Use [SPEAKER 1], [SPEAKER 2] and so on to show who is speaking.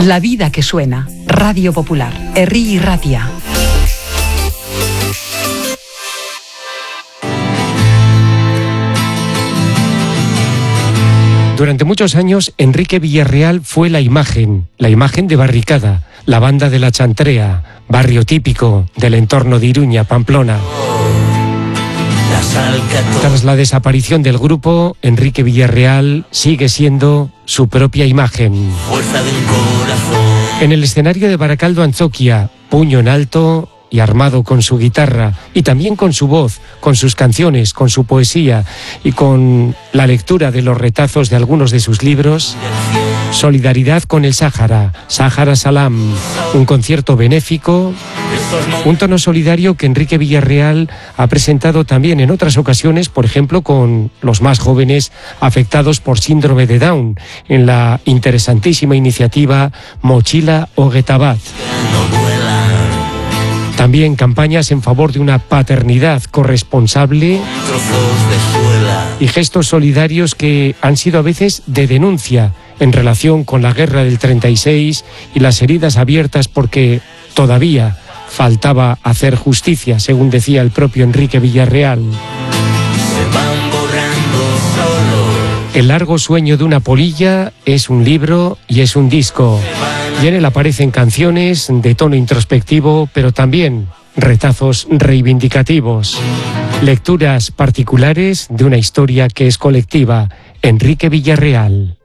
[SPEAKER 1] La vida que suena. Radio Popular. Herri Irratia.
[SPEAKER 2] Durante muchos años, Enrique Villarreal fue la imagen de Barricada, la banda de la Chantrea, barrio típico del entorno de Iruña, Pamplona. Tras la desaparición del grupo, Enrique Villarreal sigue siendo su propia imagen. En el escenario de Baracaldo, Antzoquia, puño en alto y armado con su guitarra, y también con su voz, con sus canciones, con su poesía y con la lectura de los retazos de algunos de sus libros. Solidaridad con el Sáhara, Sáhara Salam, un concierto benéfico, un tono solidario que Enrique Villarreal ha presentado también en otras ocasiones, por ejemplo con los más jóvenes afectados por síndrome de Down, en la interesantísima iniciativa Mochila Oguetabat. También campañas en favor de una paternidad corresponsable y gestos solidarios que han sido a veces de denuncia en relación con la guerra del 36 y las heridas abiertas porque todavía faltaba hacer justicia, según decía el propio Enrique Villarreal. El largo sueño de una polilla es un libro y es un disco. Y en él aparecen canciones de tono introspectivo, pero también retazos reivindicativos. Lecturas particulares de una historia que es colectiva. Enrique Villarreal.